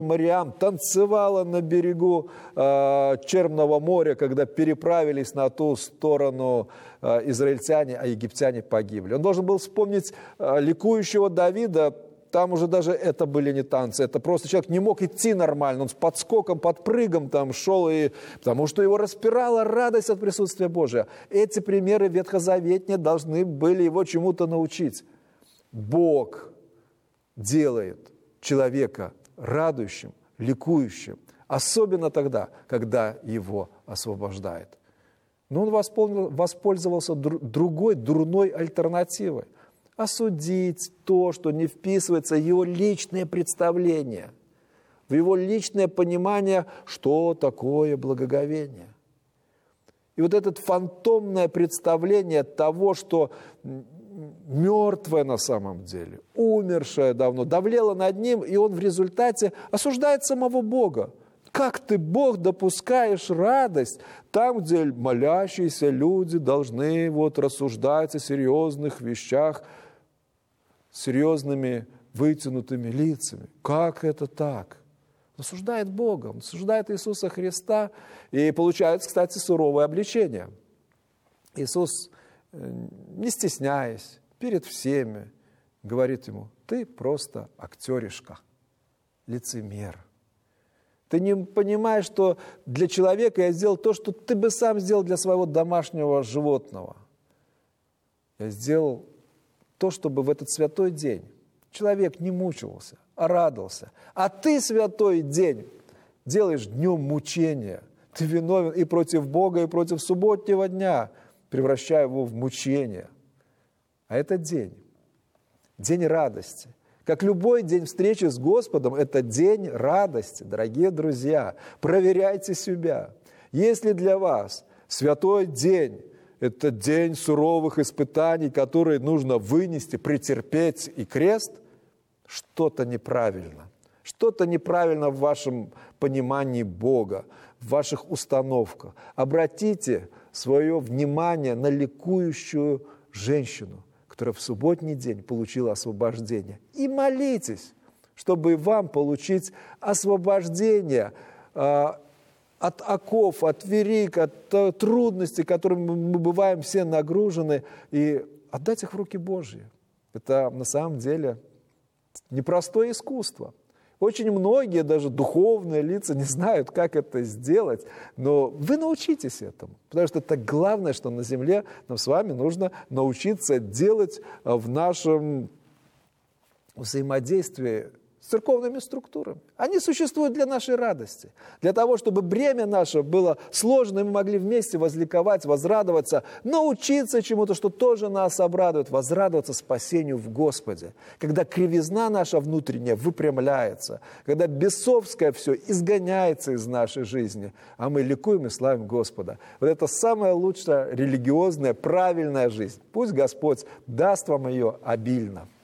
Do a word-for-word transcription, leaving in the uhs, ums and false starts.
Мариам танцевала на берегу э, Черного моря, когда переправились на ту сторону э, израильтяне, а египтяне погибли. Он должен был вспомнить э, ликующего Давида. Там уже даже это были не танцы, это просто человек не мог идти нормально, он с подскоком, подпрыгом там шел, и, потому что его распирала радость от присутствия Божия. Эти примеры ветхозаветные должны были его чему-то научить. Бог делает человека радующим, ликующим, особенно тогда, когда его освобождает. Но он воспользовался другой, дурной альтернативой. Осудить то, что не вписывается в его личное представление, в его личное понимание, что такое благоговение. И вот это фантомное представление того, что мертвое на самом деле, умершее давно, давлело над ним, и он в результате осуждает самого Бога. Как ты, Бог, допускаешь радость там, где молящиеся люди должны вот рассуждать о серьезных вещах, серьезными вытянутыми лицами? Как это так? Он осуждает Бога, он осуждает Иисуса Христа, и получается, кстати, суровое обличение. Иисус, не стесняясь, перед всеми, говорит ему: ты просто актеришка, лицемер. Ты не понимаешь, что для человека я сделал то, что ты бы сам сделал для своего домашнего животного. Я сделал то, чтобы в этот святой день человек не мучился, а радовался. А ты святой день делаешь днем мучения. Ты виновен и против Бога, и против субботнего дня, превращая его в мучение. А это день, день радости. Как любой день встречи с Господом, это день радости, дорогие друзья. Проверяйте себя. Если для вас святой день – это день суровых испытаний, которые нужно вынести, претерпеть и крест, что-то неправильно. Что-то неправильно в вашем понимании Бога, в ваших установках. Обратите свое внимание на ликующую женщину, которая в субботний день получила освобождение. И молитесь, чтобы вам получить освобождение э, от оков, от верик, от э, трудностей, которыми мы бываем все нагружены, и отдать их в руки Божьи. Это на самом деле непростое искусство. Очень многие, даже духовные лица, не знают, как это сделать, но вы научитесь этому, потому что это главное, что на земле нам с вами нужно научиться делать в нашем взаимодействии с церковными структурами. Они существуют для нашей радости, для того, чтобы бремя наше было сложно, и мы могли вместе возликовать, возрадоваться, научиться чему-то, что тоже нас обрадует, возрадоваться спасению в Господе. Когда кривизна наша внутренняя выпрямляется, когда бесовское все изгоняется из нашей жизни, а мы ликуем и славим Господа. Вот это самая лучшая религиозная, правильная жизнь. Пусть Господь даст вам ее обильно.